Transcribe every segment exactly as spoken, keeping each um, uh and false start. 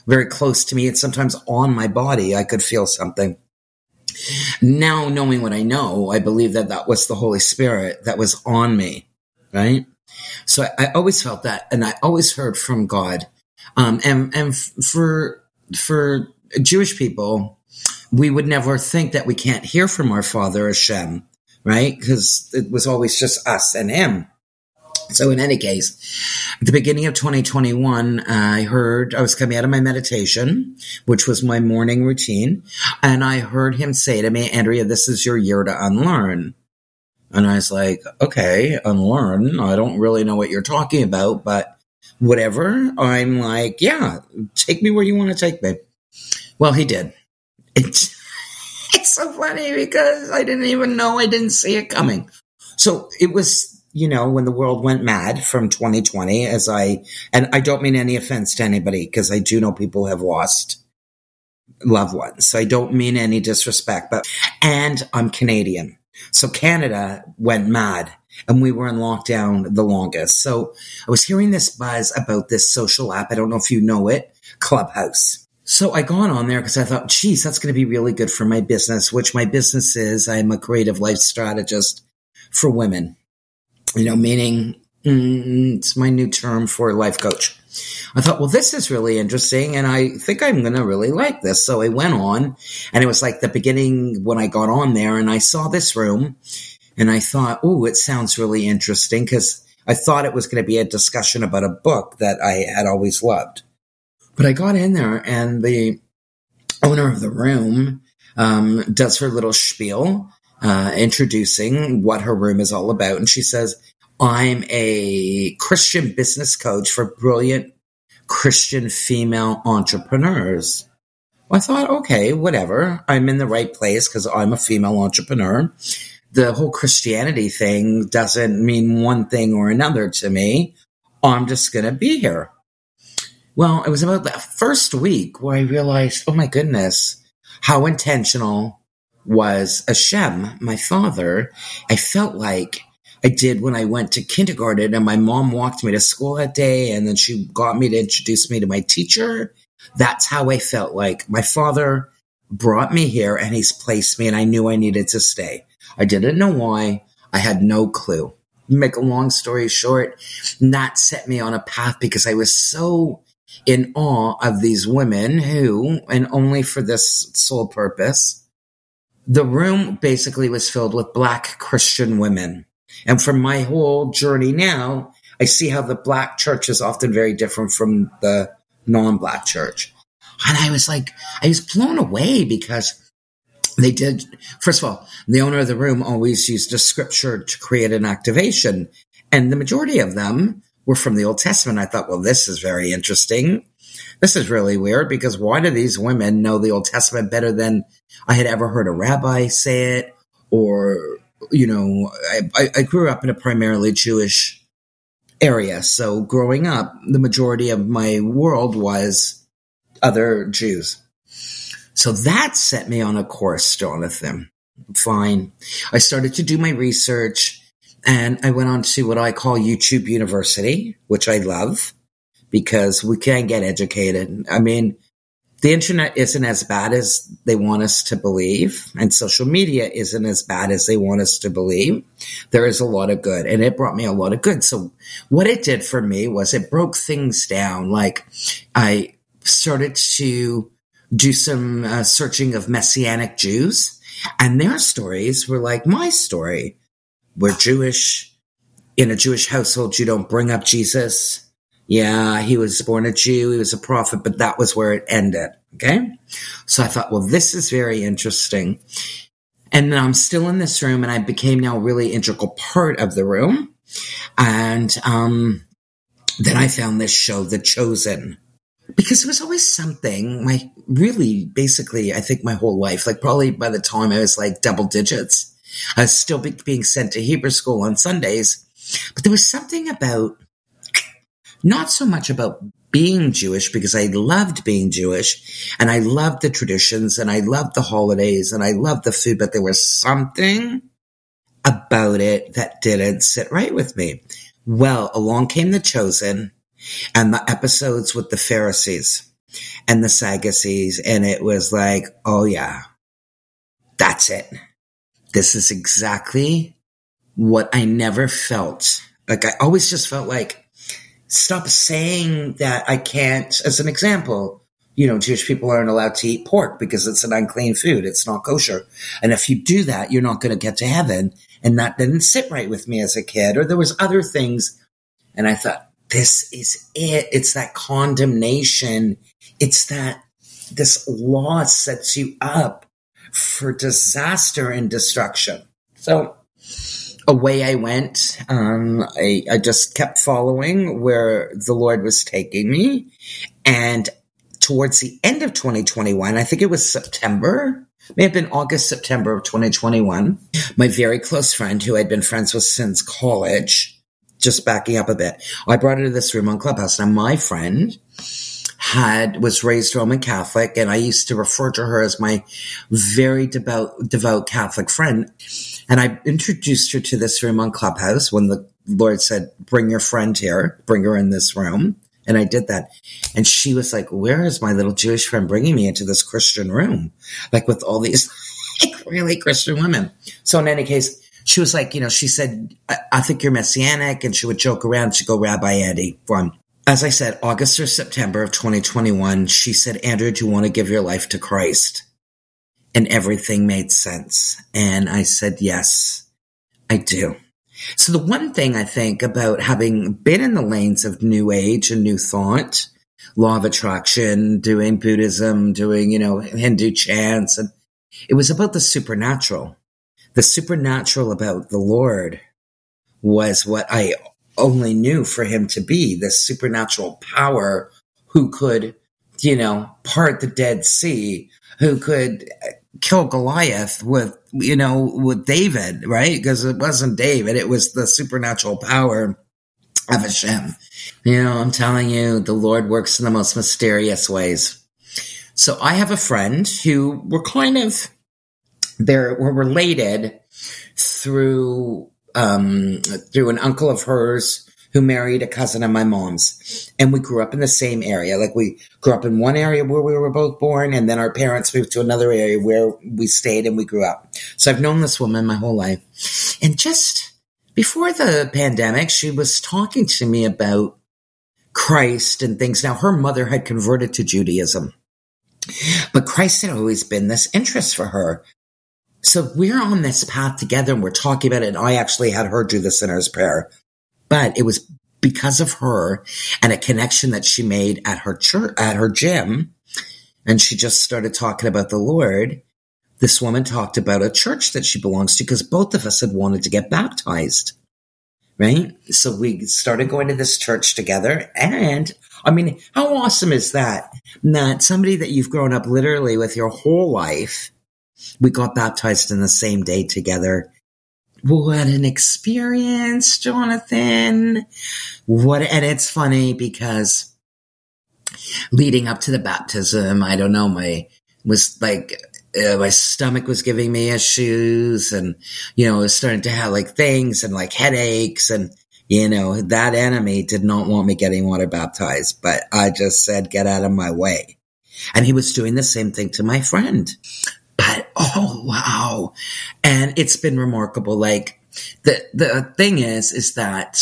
very close to me. And sometimes on my body, I could feel something. Now, knowing what I know, I believe that that was the Holy Spirit that was on me, right? So I, I always felt that, and I always heard from God. Um, and and f- for for Jewish people, we would never think that we can't hear from our Father Hashem, right? Because it was always just us and Him. So in any case, at the beginning of twenty twenty-one, I heard, I was coming out of my meditation, which was my morning routine, and I heard Him say to me, Andrea, this is your year to unlearn. And I was like, okay, unlearn. I don't really know what you're talking about, but whatever. I'm like, yeah, take me where you want to take me. Well, He did. It's, it's so funny because I didn't even know, I didn't see it coming. So it was, you know, when the world went mad from twenty twenty, as I, and I don't mean any offense to anybody, because I do know people have lost loved ones. So I don't mean any disrespect, but, and I'm Canadian. So Canada went mad and we were in lockdown the longest. So I was hearing this buzz about this social app. I don't know if you know it, Clubhouse. So I got on there because I thought, geez, that's going to be really good for my business, which my business is. I'm a creative life strategist for women. You know, meaning mm, it's my new term for life coach. I thought, well, this is really interesting, and I think I'm going to really like this. So I went on, and it was like the beginning when I got on there, and I saw this room, and I thought, oh, it sounds really interesting, because I thought it was going to be a discussion about a book that I had always loved. But I got in there, and the owner of the room um, does her little spiel, Uh, introducing what her room is all about. And she says, I'm a Christian business coach for brilliant Christian female entrepreneurs. Well, I thought, okay, whatever. I'm in the right place because I'm a female entrepreneur. The whole Christianity thing doesn't mean one thing or another to me. I'm just going to be here. Well, it was about that first week where I realized, oh my goodness, how intentional was Hashem, my father. I felt like I did when I went to kindergarten and my mom walked me to school that day and then she got me to introduce me to my teacher. That's how I felt like my father brought me here and He's placed me and I knew I needed to stay. I didn't know why. I had no clue. Make a long story short, that set me on a path because I was so in awe of these women who, and only for this sole purpose, the room basically was filled with Black Christian women. And from my whole journey now, I see how the Black church is often very different from the non-Black church. And I was like, I was blown away because they did, first of all, the owner of the room always used a scripture to create an activation. And the majority of them were from the Old Testament. I thought, well, this is very interesting. This is really weird because why do these women know the Old Testament better than I had ever heard a rabbi say it? Or, you know, I, I grew up in a primarily Jewish area. So growing up, the majority of my world was other Jews. So that set me on a course, Jonathan. Fine. I started to do my research and I went on to what I call YouTube University, which I love. Because we can't get educated. I mean, the internet isn't as bad as they want us to believe, and social media isn't as bad as they want us to believe. There is a lot of good, and it brought me a lot of good. So what it did for me was it broke things down. Like I started to do some uh, searching of Messianic Jews, and their stories were like my story. We're Jewish. In a Jewish household, you don't bring up Jesus. Yeah, he was born a Jew, he was a prophet, but that was where it ended, okay? So I thought, well, this is very interesting. And I'm still in this room, and I became now a really integral part of the room. And um, then I found this show, The Chosen, because it was always something, my really, basically, I think my whole life, like probably by the time I was like double digits, I was still be- being sent to Hebrew school on Sundays. But there was something about, not so much about being Jewish, because I loved being Jewish and I loved the traditions and I loved the holidays and I loved the food, but there was something about it that didn't sit right with me. Well, along came The Chosen and the episodes with the Pharisees. and the Sagacies. And it was like, oh yeah, that's it. This is exactly what I never felt. Like I always just felt like, stop saying that I can't, as an example, you know, Jewish people aren't allowed to eat pork because it's an unclean food. It's not kosher. And if you do that, you're not going to get to heaven. And that didn't sit right with me as a kid. Or there was other things. And I thought, this is it. It's that condemnation. It's that this law sets you up for disaster and destruction. So away I went. Um, I, I just kept following where the Lord was taking me. And towards the end of twenty twenty-one, I think it was September, may have been August, September of twenty twenty-one, my very close friend who I'd been friends with since college, just backing up a bit, I brought her to this room on Clubhouse. Now, my friend had was raised Roman Catholic, and I used to refer to her as my very devout, devout Catholic friend. And I introduced her to this room on Clubhouse when the Lord said, bring your friend here, bring her in this room. And I did that. And she was like, where is my little Jewish friend bringing me into this Christian room? Like with all these like really Christian women. So in any case, she was like, you know, she said, I, I think you're Messianic. And she would joke around. She'd go, Rabbi Eddie. From, as I said, August or September of twenty twenty-one, she said, Andrew, do you want to give your life to Christ? And everything made sense. And I said, yes, I do. So the one thing I think about having been in the lanes of New Age and New Thought, Law of Attraction, doing Buddhism, doing, you know, Hindu chants, and it was about the supernatural. The supernatural about the Lord was what I only knew for him to be, this supernatural power who could, you know, part the Dead Sea, who could kill Goliath with, you know, with David, right? Because it wasn't David. It was the supernatural power of Hashem. You know, I'm telling you, the Lord works in the most mysterious ways. So I have a friend who we're kind of, they're, we're related through, um, through an uncle of hers who married a cousin of my mom's. And we grew up in the same area. Like we grew up in one area where we were both born, and then our parents moved to another area where we stayed and we grew up. So I've known this woman my whole life. And just before the pandemic, she was talking to me about Christ and things. Now, her mother had converted to Judaism, but Christ had always been this interest for her. So we're on this path together and we're talking about it. And I actually had her do the sinner's prayer. But it was because of her and a connection that she made at her church, at her gym. And she just started talking about the Lord. This woman talked about a church that she belongs to because both of us had wanted to get baptized. Right? So we started going to this church together. And I mean, how awesome is that? That somebody that you've grown up literally with your whole life, we got baptized in the same day together. What an experience, Jonathan. What, and it's funny because leading up to the baptism, I don't know, my, was like, uh, my stomach was giving me issues and, you know, I was starting to have like things and like headaches and, you know, that enemy did not want me getting water baptized, but I just said, get out of my way. And he was doing the same thing to my friend. But, oh, wow. And it's been remarkable. Like, the, the thing is, is that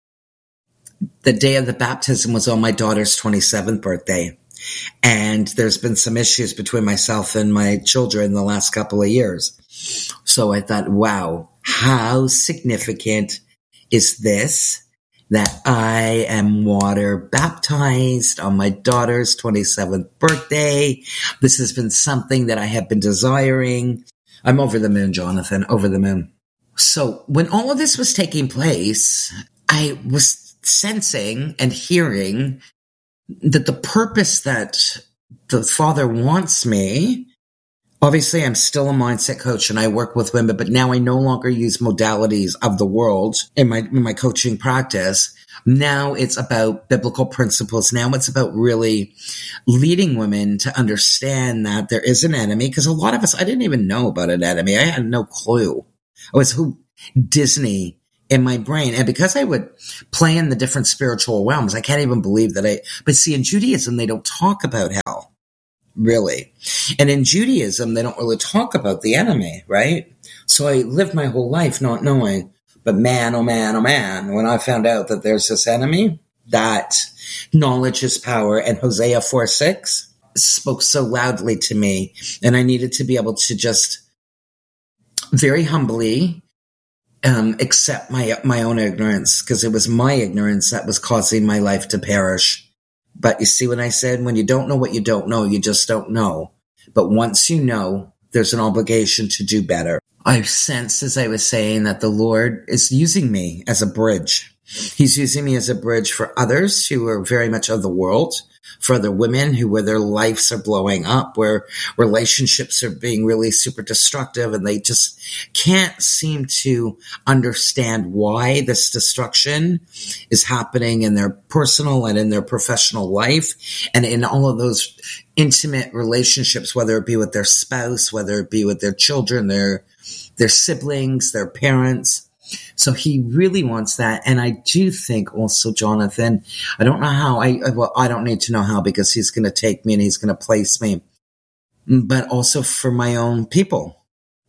the day of the baptism was on my daughter's twenty-seventh birthday. And there's been some issues between myself and my children the last couple of years. So I thought, wow, how significant is this? That I am water baptized on my daughter's twenty-seventh birthday. This has been something that I have been desiring. I'm over the moon, Jonathan, over the moon. So when all of this was taking place, I was sensing and hearing that the purpose that the Father wants me, obviously I'm still a mindset coach and I work with women, but now I no longer use modalities of the world in my, in my coaching practice. Now it's about biblical principles. Now it's about really leading women to understand that there is an enemy. Because a lot of us, I didn't even know about an enemy. I had no clue. I was who Disney in my brain. And because I would play in the different spiritual realms, I can't even believe that I, but see, in Judaism, they don't talk about hell. really. And in Judaism, they don't really talk about the enemy, right? So I lived my whole life not knowing, but man, oh man, oh man, when I found out that there's this enemy, that knowledge is power, and Hosea four six spoke so loudly to me, and I needed to be able to just very humbly um, accept my my own ignorance, because it was my ignorance that was causing my life to perish. But you see what I said? When you don't know what you don't know, you just don't know. But once you know, there's an obligation to do better. I've sensed, as I was saying, that the Lord is using me as a bridge. He's using me as a bridge for others who are very much of the world, for other women who, where their lives are blowing up, where relationships are being really super destructive, and they just can't seem to understand why this destruction is happening in their personal and in their professional life, and in all of those intimate relationships, whether it be with their spouse, whether it be with their children, their their siblings, their parents. So he really wants that. And I do think also, Jonathan, I don't know how, I well, I don't need to know how, because he's going to take me and he's going to place me, but also for my own people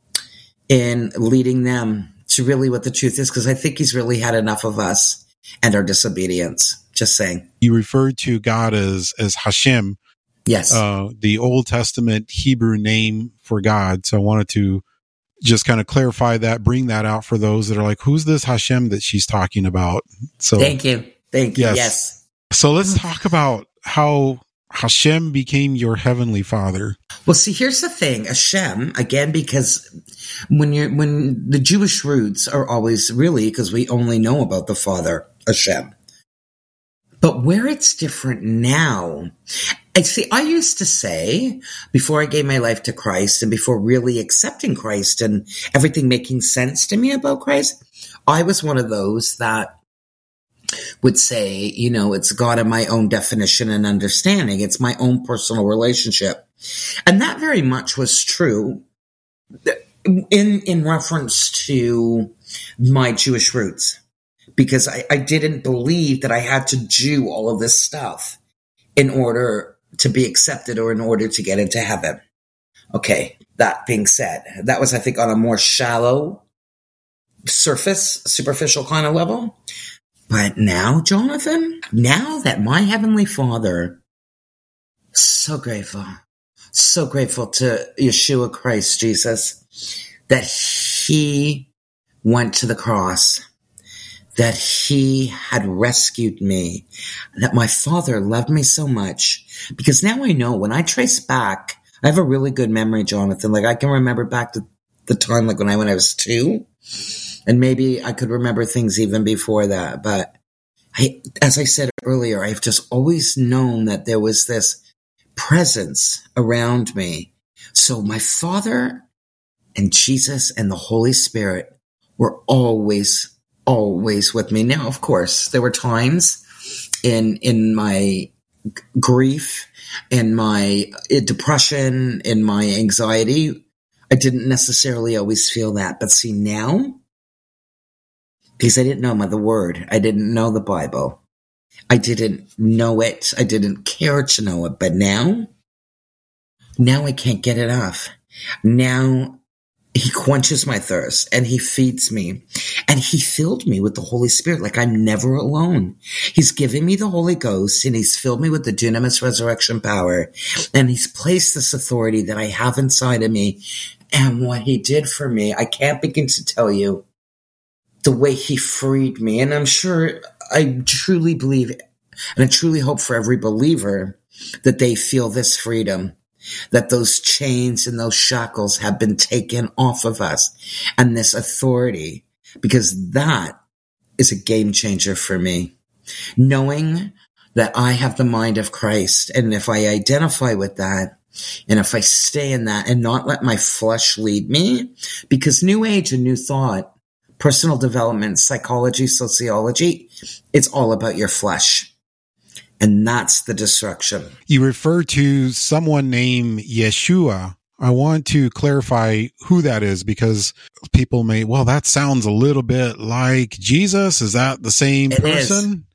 in leading them to really what the truth is, because I think he's really had enough of us and our disobedience. Just saying. You referred to God as, as Hashem. Yes. Uh, the Old Testament Hebrew name for God. So I wanted to just kind of clarify that, bring that out for those that are like, who's this Hashem that she's talking about? So thank you. Thank you. Yes. yes. So let's talk about how Hashem became your heavenly father. Well, see, here's the thing. Hashem, again, because when you're, when the Jewish roots are always really, because we only know about the Father, Hashem. But where it's different now, and see, I used to say, before I gave my life to Christ and before really accepting Christ and everything making sense to me about Christ, I was one of those that would say, you know, it's God in my own definition and understanding. It's my own personal relationship. And that very much was true in, in reference to my Jewish roots, because I, I didn't believe that I had to do all of this stuff in order to be accepted or in order to get into heaven. Okay, that being said, that was, I think, on a more shallow, surface, superficial kind of level. But now, Jonathan, now that my Heavenly Father, so grateful, so grateful to Yeshua Christ Jesus, that he went to the cross, that he had rescued me, that my Father loved me so much. Because now I know, when I trace back, I have a really good memory, Jonathan. Like, I can remember back to the time, like when I, when I was two, and maybe I could remember things even before that. But I, as I said earlier, I've just always known that there was this presence around me. So my Father and Jesus and the Holy Spirit were always always with me. Now, of course, there were times in, in my g- grief, in my uh, depression, in my anxiety, I didn't necessarily always feel that. But see, now, because I didn't know my, the word, I didn't know the Bible, I didn't know it, I didn't care to know it, but now, now I can't get it off. Now, he quenches my thirst and he feeds me, and he filled me with the Holy Spirit. Like, I'm never alone. He's given me the Holy Ghost, and he's filled me with the dunamis resurrection power, and he's placed this authority that I have inside of me. And what he did for me, I can't begin to tell you the way he freed me. And I'm sure, I truly believe, and I truly hope for every believer that they feel this freedom, that those chains and those shackles have been taken off of us, and this authority, because that is a game changer for me. Knowing that I have the mind of Christ, and if I identify with that, and if I stay in that and not let my flesh lead me, because New Age and New Thought, personal development, psychology, sociology, it's all about your flesh. And that's the destruction. You refer to someone named Yeshua. I want to clarify who that is, because people may, well, that sounds a little bit like Jesus. Is that the same it person?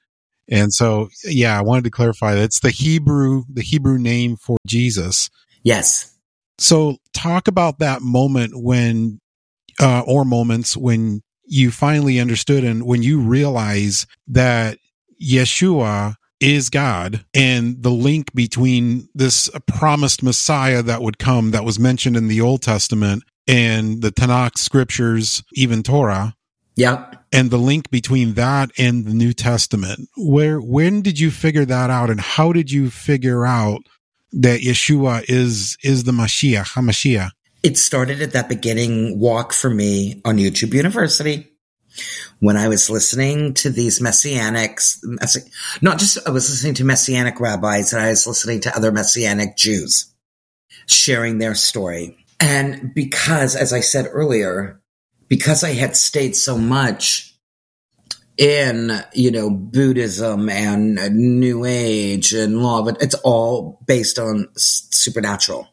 And so, yeah, I wanted to clarify that it's the Hebrew, the Hebrew name for Jesus. Yes. So talk about that moment when, uh, or moments when you finally understood and when you realize that Yeshua is God and the link between this promised Messiah that would come that was mentioned in the Old Testament and the Tanakh scriptures, even Torah. Yep. And the link between that and the New Testament. Where, when did you figure that out, and how did you figure out that Yeshua is, is the Mashiach, HaMashiach? It started at that beginning walk for me on YouTube University when I was listening to these messianics, not just, I was listening to messianic rabbis, and I was listening to other messianic Jews sharing their story. And because, as I said earlier, because I had stayed so much in, you know, Buddhism and New Age and law, but it's all based on supernatural.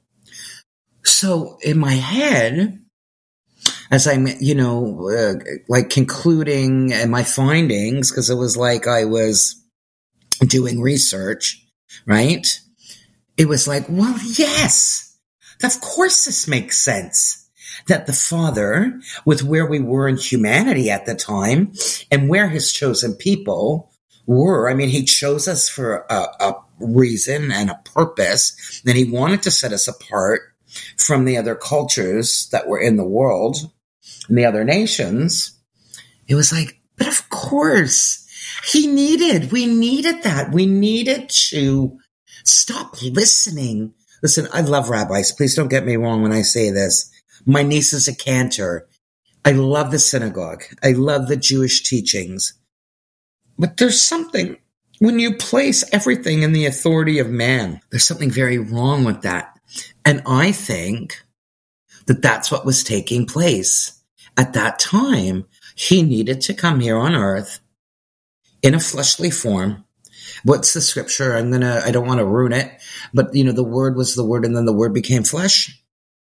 So in my head, as I'm, you know, uh, like concluding and my findings, because it was like I was doing research, right? It was like, well, yes, of course this makes sense. That the Father, with where we were in humanity at the time and where his chosen people were, I mean, he chose us for a, a reason and a purpose, and he wanted to set us apart from the other cultures that were in the world and the other nations. It was like, but of course, he needed, we needed that. We needed to stop listening. Listen, I love rabbis. Please don't get me wrong when I say this. My niece is a cantor. I love the synagogue. I love the Jewish teachings. But there's something, when you place everything in the authority of man, there's something very wrong with that. And I think that that's what was taking place. At that time, he needed to come here on earth in a fleshly form. What's the scripture? I'm going to, I don't want to ruin it, but you know, the word was the word and then the word became flesh.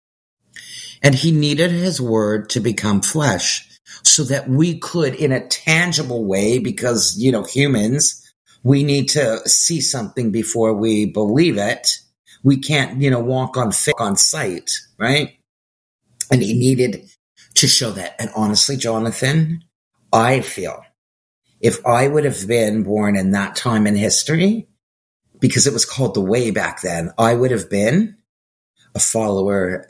And he needed his word to become flesh so that we could, in a tangible way, because, you know, humans, we need to see something before we believe it. We can't, you know, walk on faith on sight, right? And he needed to show that. And honestly, Jonathan, I feel if I would have been born in that time in history, because it was called the way back then, I would have been a follower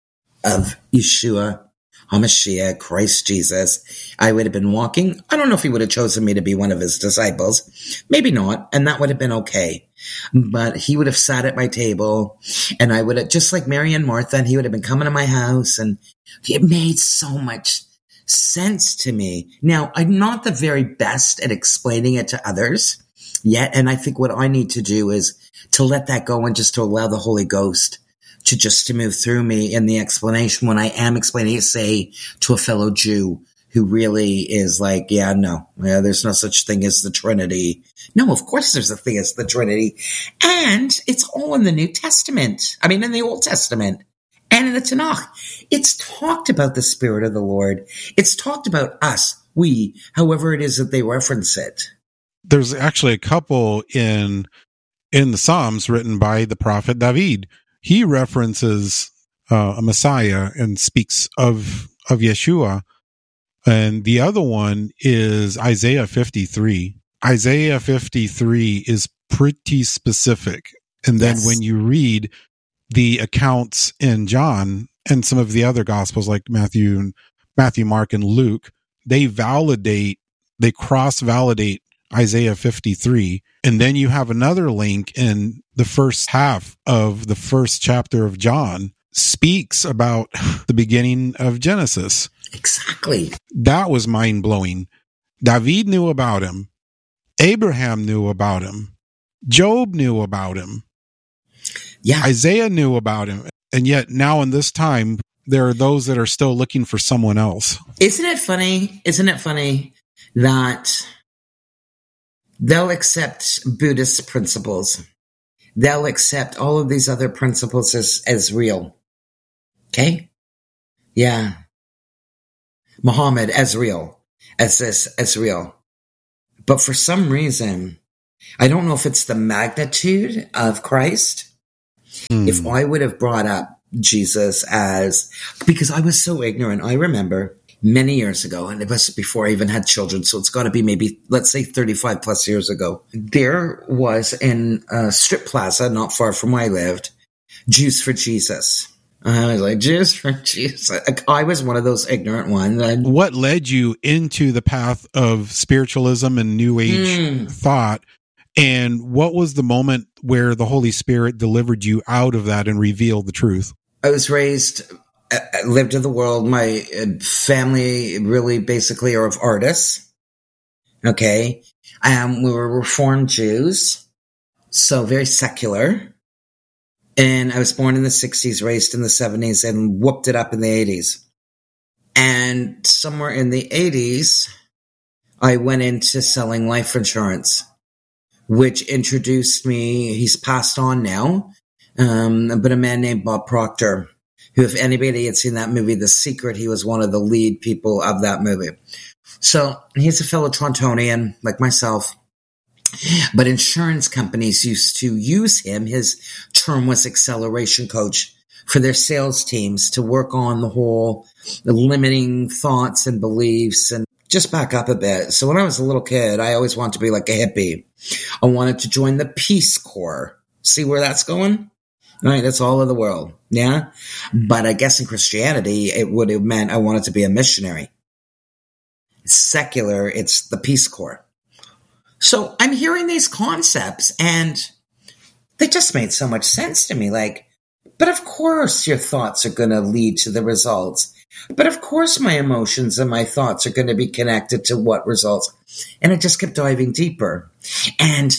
of Yeshua, HaMashiach, Christ Jesus. I would have been walking. I don't know if he would have chosen me to be one of his disciples. Maybe not. And that would have been okay. But he would have sat at my table and I would have, just like Mary and Martha, and he would have been coming to my house, and it made so much sense to me. Now, I'm not the very best at explaining it to others yet. And I think what I need to do is to let that go and just to allow the Holy Ghost to just to move through me in the explanation when I am explaining it, say, to a fellow Jew who really is like, yeah, no, yeah, there's no such thing as the Trinity. No, of course there's a thing as the Trinity. And it's all in the New Testament. I mean, in the Old Testament and in the Tanakh. It's talked about the Spirit of the Lord. It's talked about us, we, however it is that they reference it. There's actually a couple in, in the Psalms written by the prophet David. He references uh, a Messiah and speaks of of Yeshua. And the other one is Isaiah fifty-three. Isaiah fifty-three is pretty specific. And then yes. when you read the accounts in John and some of the other gospels like Matthew and Matthew, Mark, and Luke, they validate, they cross-validate Isaiah fifty-three. And then you have another link in the first half of the first chapter of John speaks about the beginning of Genesis. Exactly. That was mind blowing. David knew about him. Abraham knew about him. Job knew about him. Yeah. Isaiah knew about him. And yet now in this time, there are those that are still looking for someone else. Isn't it funny? Isn't it funny that they'll accept Buddhist principles. They'll accept all of these other principles as, as real. Okay? Yeah. Muhammad as real. As this, as real. But for some reason, I don't know if it's the magnitude of Christ. Hmm. If I would have brought up Jesus as, because I was so ignorant, I remember many years ago, and it was before I even had children, so it's got to be maybe, let's say thirty-five plus years ago, there was in a strip plaza not far from where I lived, Jews for Jesus. I was like, Jews for Jesus. I was one of those ignorant ones. I'd, what led you into the path of spiritualism and New Age mm, thought? And what was the moment where the Holy Spirit delivered you out of that and revealed the truth? I was raised, I lived in the world. My family really basically are of artists. Okay. Um, we were Reformed Jews, so very secular. And I was born in the sixties, raised in the seventies, and whooped it up in the eighties. And somewhere in the eighties, I went into selling life insurance, which introduced me, he's passed on now, um, but a man named Bob Proctor, who, if anybody had seen that movie, The Secret, he was one of the lead people of that movie. So he's a fellow Torontonian, like myself. But insurance companies used to use him. His term was acceleration coach for their sales teams to work on the whole the limiting thoughts and beliefs. And just back up a bit. So when I was a little kid, I always wanted to be like a hippie. I wanted to join the Peace Corps. See where that's going? All right, that's all of the world. Yeah. But I guess in Christianity, it would have meant I wanted to be a missionary. It's secular. It's the Peace Corps. So I'm hearing these concepts and they just made so much sense to me. Like, but of course your thoughts are going to lead to the results. But of course my emotions and my thoughts are going to be connected to what results. And I just kept diving deeper. And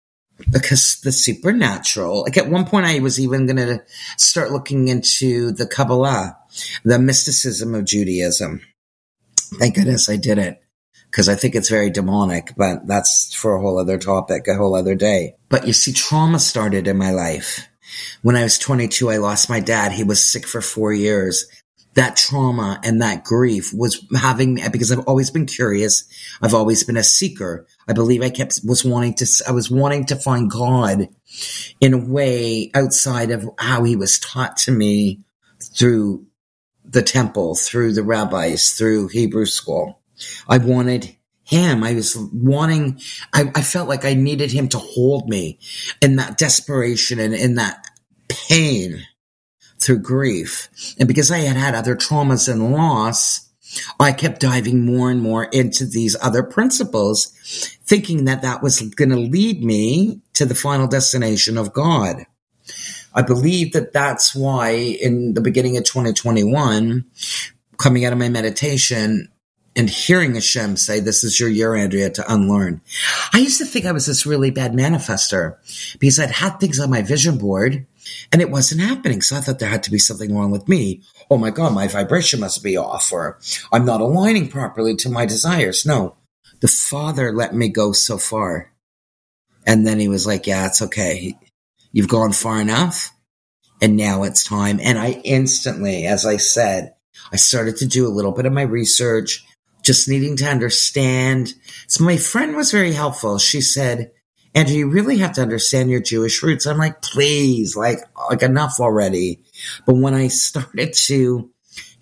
because the supernatural, like at one point I was even going to start looking into the Kabbalah, the mysticism of Judaism. Thank goodness I didn't. Because I think it's very demonic, but that's for a whole other topic, a whole other day. But you see, trauma started in my life. When I was twenty-two, I lost my dad. He was sick for four years. That trauma and that grief was having me, because I've always been curious. I've always been a seeker. I believe I kept, was wanting to, I was wanting to find God in a way outside of how he was taught to me through the temple, through the rabbis, through Hebrew school. I wanted him. I was wanting, I, I felt like I needed him to hold me in that desperation and in that pain through grief. And because I had had other traumas and loss, I kept diving more and more into these other principles, thinking that that was going to lead me to the final destination of God. I believe that that's why in the beginning of twenty twenty-one, coming out of my meditation, and hearing Hashem say, this is your year, Andrea, to unlearn. I used to think I was this really bad manifester because I'd had things on my vision board and it wasn't happening. So I thought there had to be something wrong with me. Oh my God, my vibration must be off, or I'm not aligning properly to my desires. No, the Father let me go so far. And then he was like, yeah, it's okay. You've gone far enough. And now it's time. And I instantly, as I said, I started to do a little bit of my research, just needing to understand. So my friend was very helpful. She said, Andrew, you really have to understand your Jewish roots. I'm like, please, like, like enough already. But when I started to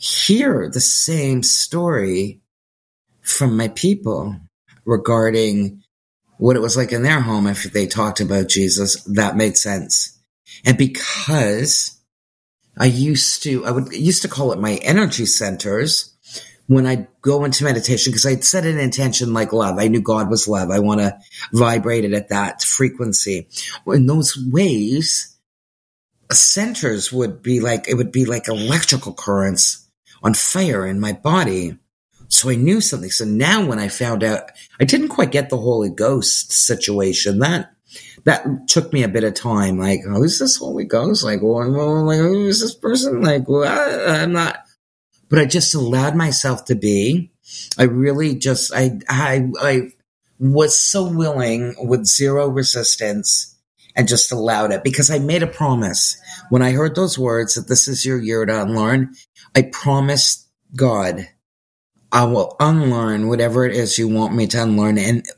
hear the same story from my people regarding what it was like in their home if they talked about Jesus, that made sense. And because I used to, I would used to call it my energy centers when I go into meditation, because I'd set an intention like love. I knew God was love. I want to vibrate it at that frequency. In those ways, centers would be like, it would be like electrical currents on fire in my body. So I knew something. So now when I found out, I didn't quite get the Holy Ghost situation. That That took me a bit of time. Like, oh, who's this Holy Ghost? Like, well, well, like, who is this person? Like, well, I, I'm not. But I just allowed myself to be. I really just, I, I, I was so willing with zero resistance and just allowed it, because I made a promise. When I heard those words that this is your year to unlearn, I promised God, I will unlearn whatever it is you want me to unlearn. And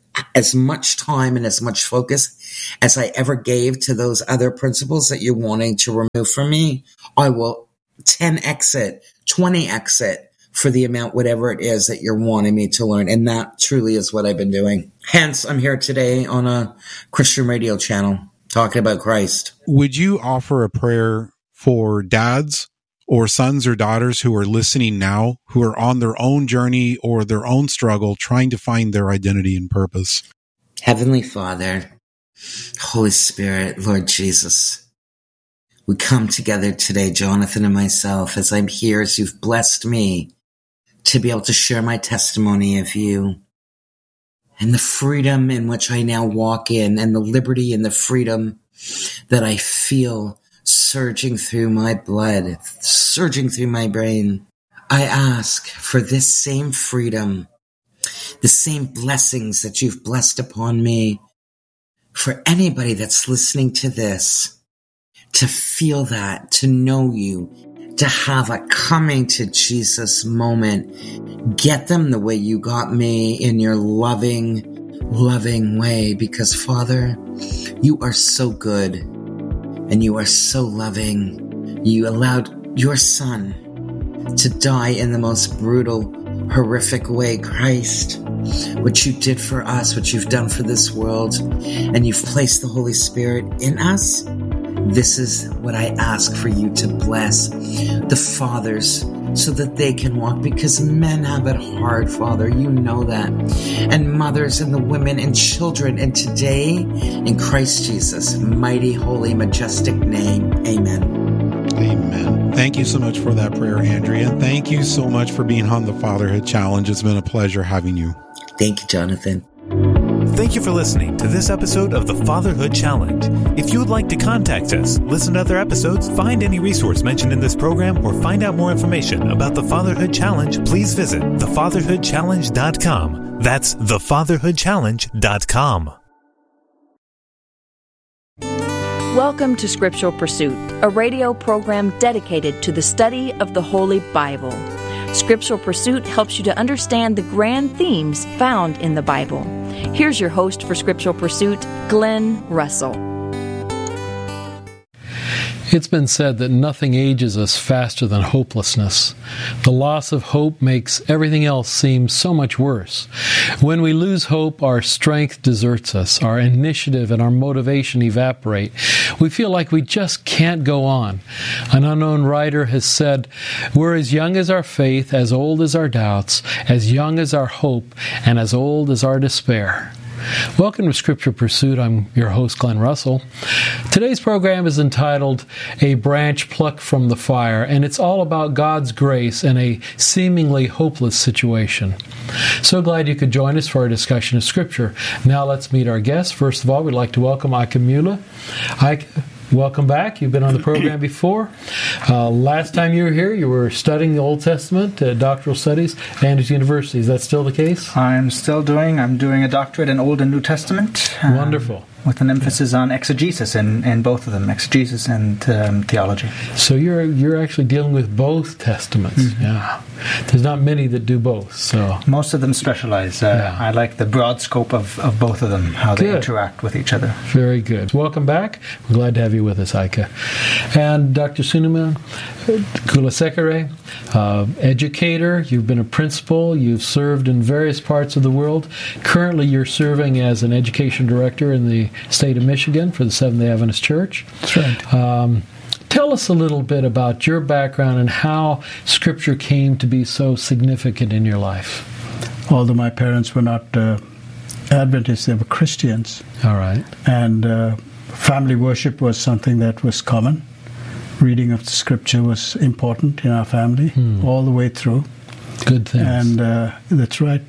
as much time and as much focus as I ever gave to those other principles that you're wanting to remove from me, I will ten X it, twenty X it for the amount, whatever it is that you're wanting me to learn. And that truly is what I've been doing. Hence, I'm here today on a Christian radio channel talking about Christ. Would you offer a prayer for dads or sons or daughters who are listening now, who are on their own journey or their own struggle, trying to find their identity and purpose? Heavenly Father, Holy Spirit, Lord Jesus, we come together today, Jonathan and myself, as I'm here, as you've blessed me to be able to share my testimony of you and the freedom in which I now walk in, and the liberty and the freedom that I feel surging through my blood, surging through my brain. I ask for this same freedom, the same blessings that you've blessed upon me, for anybody that's listening to this, to feel that, to know you, to have a coming to Jesus moment. Get them the way you got me, in your loving, loving way, because Father, you are so good and you are so loving. You allowed your Son to die in the most brutal, horrific way, Christ. What you did for us, what you've done for this world, and you've placed the Holy Spirit in us. This is what I ask for you to bless the fathers so that they can walk, because men have it hard, Father. You know that. And mothers and the women and children. And today, in Christ Jesus' mighty, holy, majestic name, amen. Amen. Thank you so much for that prayer, Andrea. And thank you so much for being on the Fatherhood Challenge. It's been a pleasure having you. Thank you, Jonathan. Thank you for listening to this episode of the Fatherhood Challenge. If you would like to contact us, listen to other episodes, find any resource mentioned in this program, or find out more information about the Fatherhood Challenge, please visit the fatherhood challenge dot com. That's the fatherhood challenge dot com. Welcome to Scriptural Pursuit, a radio program dedicated to the study of the Holy Bible. Scriptural Pursuit helps you to understand the grand themes found in the Bible. Here's your host for Scriptural Pursuit, Glenn Russell. It's been said that nothing ages us faster than hopelessness. The loss of hope makes everything else seem so much worse. When we lose hope, our strength deserts us, our initiative and our motivation evaporate. We feel like we just can't go on. An unknown writer has said, "We're as young as our faith, as old as our doubts, as young as our hope, and as old as our despair." Welcome to Scripture Pursuit. I'm your host, Glenn Russell. Today's program is entitled A Branch Plucked from the Fire, and it's all about God's grace in a seemingly hopeless situation. So glad you could join us for our discussion of Scripture. Now let's meet our guests. First of all, we'd like to welcome Ike Mueller. Ike, welcome back. You've been on the program before. Uh, last time you were here, you were studying the Old Testament, uh, doctoral studies, Andrews University. Is that still the case? I'm still doing, I'm doing a doctorate in Old and New Testament. Um, Wonderful. With an emphasis on exegesis in, in both of them, exegesis and um, theology. So you're you're actually dealing with both testaments. Mm-hmm. Yeah, there's not many that do both. So most of them specialize. Uh, yeah. I like the broad scope of, of both of them, how good. They interact with each other. Very good. Welcome back. We're glad to have you with us, Ike. And Doctor Suleiman Kulasekere, uh, educator. You've been a principal. You've served in various parts of the world. Currently, you're serving as an education director in the state of Michigan for the Seventh-day Adventist Church. That's right. Um, tell us a little bit about your background and how Scripture came to be so significant in your life. Although my parents were not uh, Adventists, they were Christians. All right. And uh, family worship was something that was common. Reading of the Scripture was important in our family hmm. all the way through. Good things. And uh, that's right.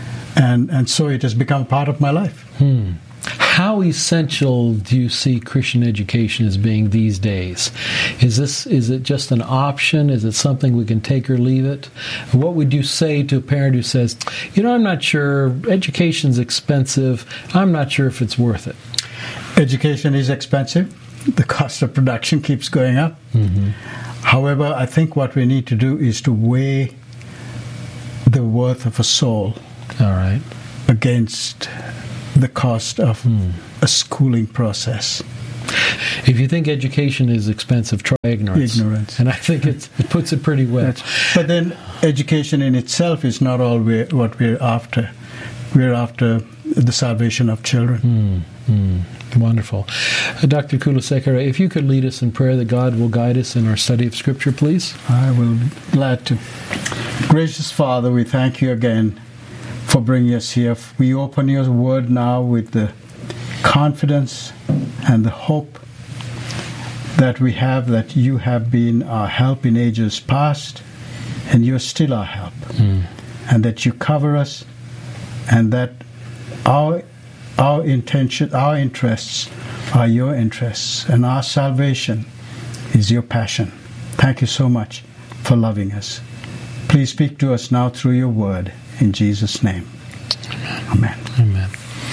And and so it has become part of my life. Hmm. How essential do you see Christian education as being these days? Is this is it just an option? Is it something we can take or leave it? What would you say to a parent who says, you know, I'm not sure, education's expensive, I'm not sure if it's worth it? Education is expensive. The cost of production keeps going up. Mm-hmm. However, I think what we need to do is to weigh the worth of a soul All right. against the cost of mm. a schooling process. If you think education is expensive, try ignorance. Ignorance. And I think it's, it puts it pretty well. That's, but then education in itself is not all we're, what we're after. We're after the salvation of children. Mm, mm, wonderful. Uh, Doctor Kulasekara, if you could lead us in prayer that God will guide us in our study of Scripture, please. I will be glad to. Gracious Father, we thank you again for bringing us here. We open your word now with the confidence and the hope that we have that you have been our help in ages past, and you're still our help, mm. and that you cover us, and that our our intention, our interests are your interests, and our salvation is your passion. Thank you so much for loving us. Please speak to us now through your word, in Jesus' name. Amen. Amen.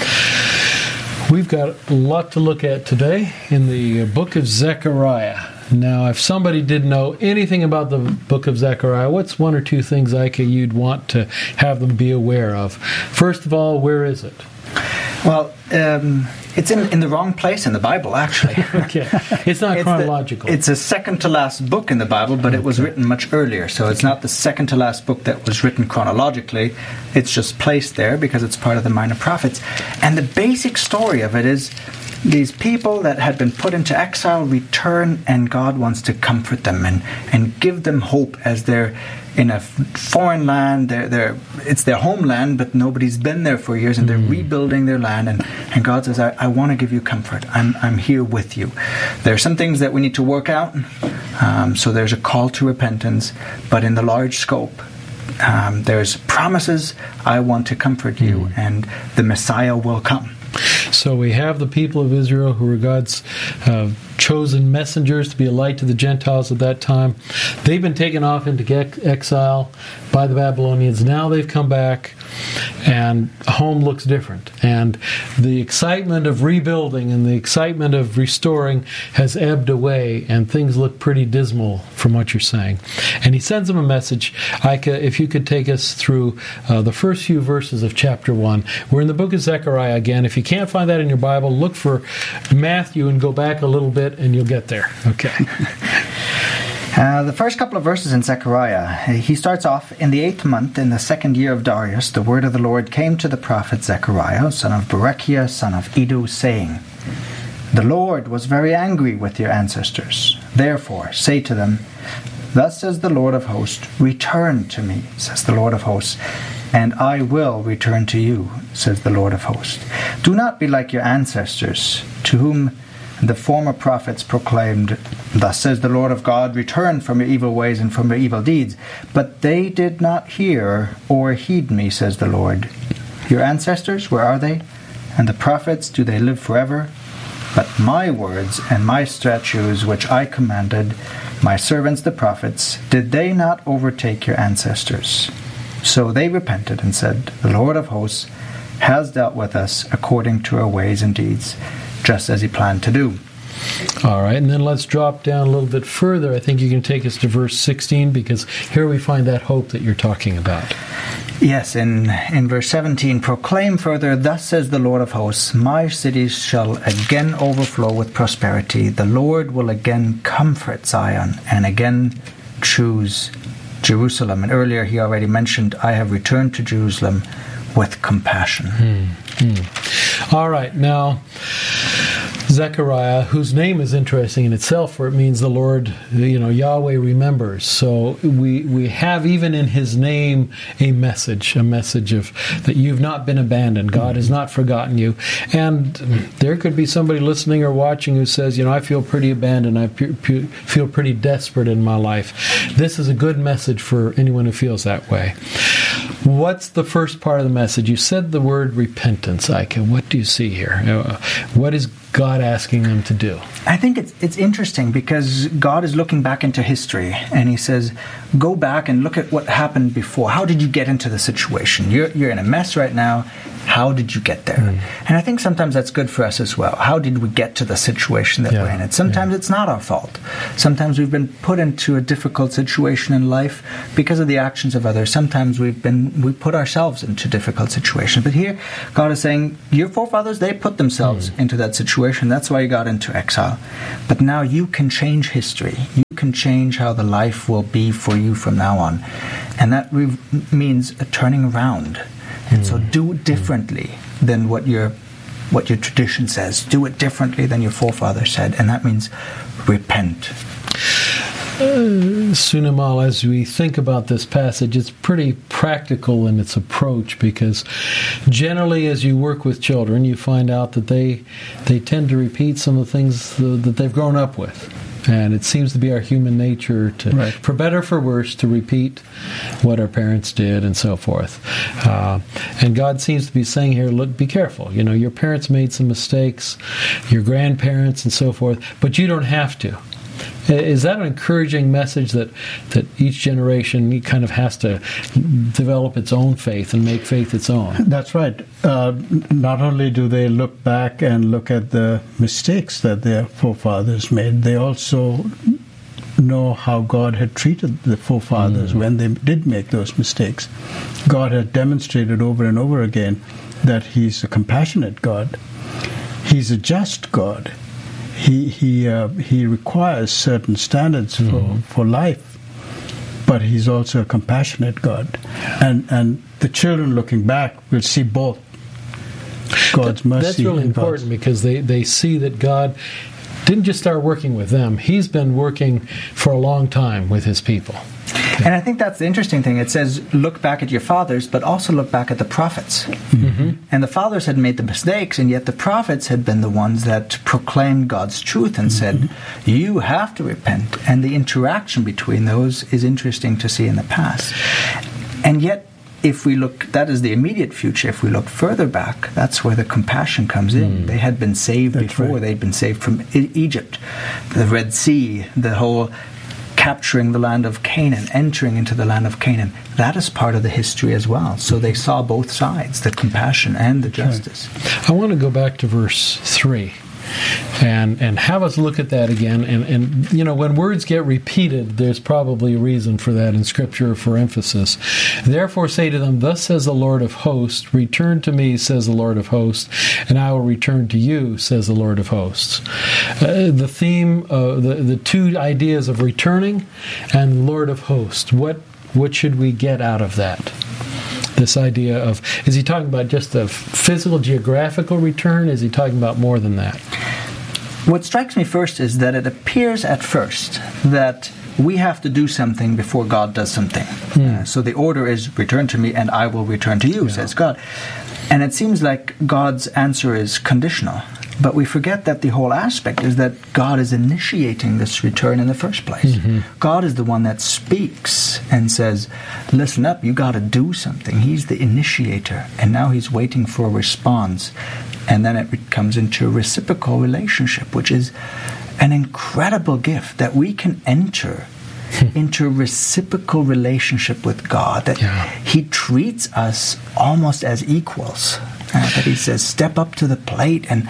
We've got a lot to look at today in the book of Zechariah. Now, if somebody didn't know anything about the book of Zechariah, what's one or two things, Ike, you'd want to have them be aware of? First of all, where is it? Well, um, it's in, in the wrong place in the Bible, actually. Okay. It's not it's chronological. The, it's a second to last book in the Bible, but okay. it was written much earlier. So it's not the second to last book that was written chronologically. It's just placed there because it's part of the Minor Prophets. And the basic story of it is these people that had been put into exile return, and God wants to comfort them and, and give them hope as they're in a foreign land. They're, they're, it's their homeland, but nobody's been there for years, and they're mm. rebuilding their land. And, and God says, I, I want to give you comfort. I'm, I'm here with you. There are some things that we need to work out. Um, so there's a call to repentance, but in the large scope, um, there's promises. I want to comfort you, mm. and the Messiah will come. So we have the people of Israel who were God's uh, chosen messengers to be a light to the Gentiles at that time. They've been taken off into exile by the Babylonians. Now they've come back, and home looks different. And the excitement of rebuilding and the excitement of restoring has ebbed away, and things look pretty dismal from what you're saying. And he sends them a message. Ike, if you could take us through uh, the first few verses of chapter one. We're in the book of Zechariah again. If you can't find that in your Bible, look for Matthew and go back a little bit, and you'll get there. Okay. Uh, the first couple of verses in Zechariah, he starts off, in the eighth month, in the second year of Darius, the word of the Lord came to the prophet Zechariah, son of Berechiah, son of Iddo, saying, The Lord was very angry with your ancestors. Therefore, say to them, Thus says the Lord of hosts, Return to me, says the Lord of hosts, and I will return to you, says the Lord of hosts. Do not be like your ancestors, to whom the former prophets proclaimed, Thus says the Lord of God, Return from your evil ways and from your evil deeds. But they did not hear or heed me, says the Lord. Your ancestors, where are they? And the prophets, do they live forever? But my words and my statutes, which I commanded my servants the prophets, did they not overtake your ancestors? So they repented and said, The Lord of hosts has dealt with us according to our ways and deeds, just as he planned to do. All right, and then let's drop down a little bit further. I think you can take us to verse sixteen, because here we find that hope that you're talking about. Yes, in, in verse seventeen, Proclaim further, Thus says the Lord of hosts, My cities shall again overflow with prosperity. The Lord will again comfort Zion and again choose Jerusalem. And earlier he already mentioned, I have returned to Jerusalem with compassion. Hmm. Hmm. All right, now Zechariah, whose name is interesting in itself, for it means the Lord, you know, Yahweh remembers. So we we have even in his name a message, a message of that you've not been abandoned. God has not forgotten you. And there could be somebody listening or watching who says, you know, I feel pretty abandoned. I pe- pe- feel pretty desperate in my life. This is a good message for anyone who feels that way. What's the first part of the message? You said the word repentance, Ike. What do you see here? What is God asking them to do? I think it's it's interesting because God is looking back into history and he says, go back and look at what happened before. How did you get into the situation? You're, you're in a mess right now. How did you get there? Mm. And I think sometimes that's good for us as well. How did we get to the situation that yeah. we're in? It sometimes yeah. it's not our fault. Sometimes we've been put into a difficult situation in life because of the actions of others. Sometimes we've been we put ourselves into difficult situations. But here, God is saying, your forefathers, they put themselves mm. into that situation. That's why you got into exile. But now you can change history. You can change how the life will be for you from now on. And that re- means a turning around. And mm. so do it differently mm. than what your what your tradition says. Do it differently than your forefathers said. And that means repent. Uh, Sunamal, as we think about this passage, it's pretty practical in its approach because generally as you work with children, you find out that they they tend to repeat some of the things uh, that they've grown up with. And it seems to be our human nature to, right. for better or for worse, to repeat what our parents did and so forth. Uh, and God seems to be saying here, look, be careful. You know, your parents made some mistakes, your grandparents and so forth, but you don't have to. Is that an encouraging message that, that each generation kind of has to develop its own faith and make faith its own? That's right. Uh, not only do they look back and look at the mistakes that their forefathers made, they also know how God had treated the forefathers mm. when they did make those mistakes. God had demonstrated over and over again that He's a compassionate God. He's a just God. He he uh, he requires certain standards for, mm-hmm. for life, but He's also a compassionate God, and and the children looking back will see both God's that, mercy. That's really and important God's. because they, they see that God didn't just start working with them; He's been working for a long time with His people. And I think that's the interesting thing. It says, look back at your fathers, but also look back at the prophets. Mm-hmm. And the fathers had made the mistakes, and yet the prophets had been the ones that proclaimed God's truth and mm-hmm. said, you have to repent. And the interaction between those is interesting to see in the past. And yet, if we look, that is the immediate future. If we look further back, that's where the compassion comes in. Mm. They had been saved that's before. Right. They'd been saved from e- Egypt, the Red Sea, the whole capturing the land of Canaan, entering into the land of Canaan. That is part of the history as well. So they saw both sides, the compassion and the justice. I want to go back to verse three and and have us look at that again. And, and, you know, when words get repeated, there's probably a reason for that in Scripture for emphasis. Therefore say to them, thus says the Lord of hosts, return to me, says the Lord of hosts, and I will return to you, says the Lord of hosts. Uh, the theme, uh, the, the two ideas of returning and Lord of hosts, what what should we get out of that? This idea of, is he talking about just a physical, geographical return? Is he talking about more than that? What strikes me first is that it appears at first that we have to do something before God does something. Hmm. Uh, so the order is, return to me and I will return to you, yeah. says God. And it seems like God's answer is conditional. But we forget that the whole aspect is that God is initiating this return in the first place. Mm-hmm. God is the one that speaks and says, listen up, you got to do something. He's the initiator, and now He's waiting for a response. And then it comes into a reciprocal relationship, which is an incredible gift that we can enter into a reciprocal relationship with God, that yeah. He treats us almost as equals. Uh, that He says, step up to the plate and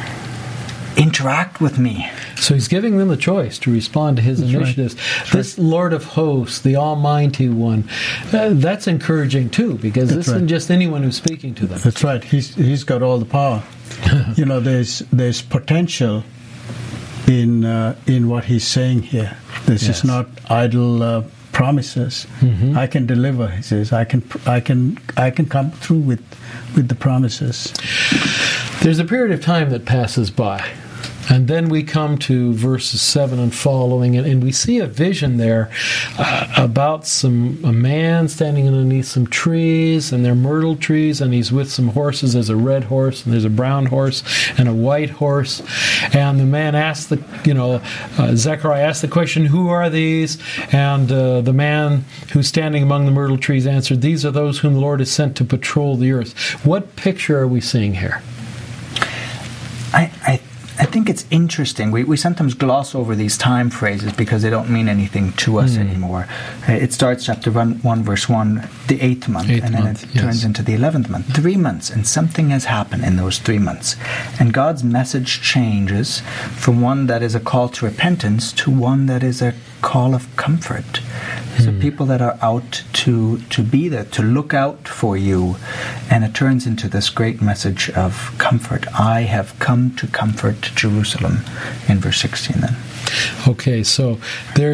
interact with me. So He's giving them the choice to respond to His that's initiatives. Right. This right. Lord of hosts, the Almighty One, uh, that's encouraging too, because that's this right. isn't just anyone who's speaking to them. That's right. He's He's got all the power. You know, there's there's potential in uh, in what He's saying here. This yes. is not idle uh, promises. Mm-hmm. I can deliver. He says, I can I can I can come through with with the promises. There's a period of time that passes by, and then we come to verses seven and following, and, and we see a vision there uh, about some a man standing underneath some trees, and they're myrtle trees, and he's with some horses. There's a red horse, and there's a brown horse, and a white horse. And the man asks the, you know, uh, Zechariah asks the question, "Who are these?" And uh, the man who's standing among the myrtle trees answered, "These are those whom the Lord has sent to patrol the earth." What picture are we seeing here? I, I I think it's interesting. We, we sometimes gloss over these time phrases because they don't mean anything to us mm. anymore. Uh, it starts chapter one, one, verse one, the eighth month, eighth and then month, it yes. turns into the eleventh month. Three months, and something has happened in those three months. And God's message changes from one that is a call to repentance to one that is a call of comfort. So mm. people that are out to to be there, to look out for you. And it turns into this great message of comfort. I have come to comfort Jerusalem in verse sixteen then. Okay, so there